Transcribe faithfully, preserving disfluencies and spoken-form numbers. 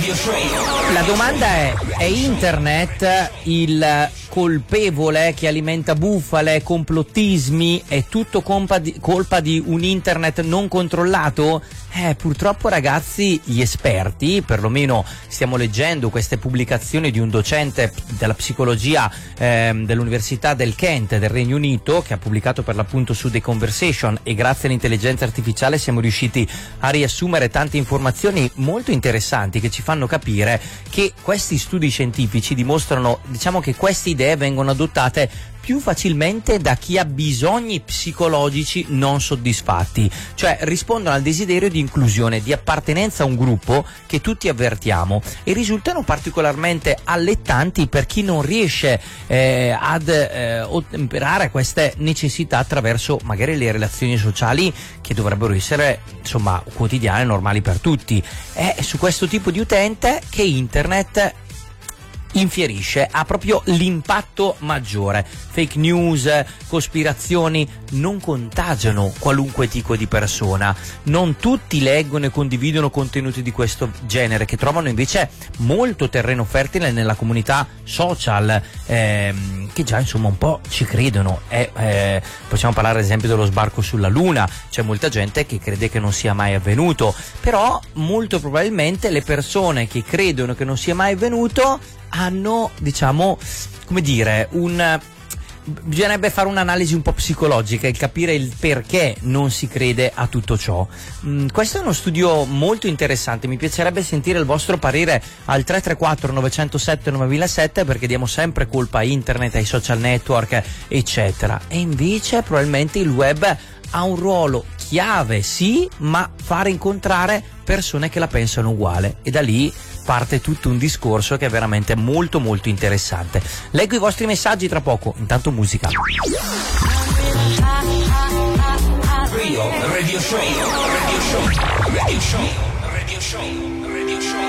Radio Show. La domanda è: è internet il colpevole che alimenta bufale, complottismi? È tutto colpa di, colpa di un internet non controllato? Eh, purtroppo ragazzi, gli esperti, perlomeno stiamo leggendo queste pubblicazioni di un docente della psicologia ehm, dell'Università del Kent del Regno Unito, che ha pubblicato per l'appunto su The Conversation, e grazie all'intelligenza artificiale siamo riusciti a riassumere tante informazioni molto interessanti che ci fanno capire che questi studi scientifici dimostrano, diciamo, che queste idee vengono adottate più facilmente da chi ha bisogni psicologici non soddisfatti, cioè rispondono al desiderio di inclusione, di appartenenza a un gruppo che tutti avvertiamo, e risultano particolarmente allettanti per chi non riesce eh, ad eh, ottemperare queste necessità attraverso magari le relazioni sociali che dovrebbero essere, insomma, quotidiane e normali per tutti. È su questo tipo di utente che internet infierisce, ha proprio l'impatto maggiore. Fake news, cospirazioni non contagiano qualunque tipo di persona. Non tutti leggono e condividono contenuti di questo genere, che trovano invece molto terreno fertile nella comunità social, ehm, che già insomma un po' ci credono. Eh, eh, possiamo parlare ad esempio dello sbarco sulla Luna. C'è molta gente che crede che non sia mai avvenuto, però molto probabilmente le persone che credono che non sia mai avvenuto hanno, diciamo, come dire, un bisognerebbe fare un'analisi un po' psicologica e capire il perché non si crede a tutto ciò. Mm, questo è uno studio molto interessante, mi piacerebbe sentire il vostro parere al tre tre quattro nove zero sette nove zero zero sette, perché diamo sempre colpa a internet, ai social network, eccetera, e invece probabilmente il web ha un ruolo chiave, sì, ma fare incontrare persone che la pensano uguale, e da lì parte tutto un discorso che è veramente molto molto interessante. Leggo i vostri messaggi tra poco, intanto musica. Radio Show. Radio Show. Radio Show. Radio Show.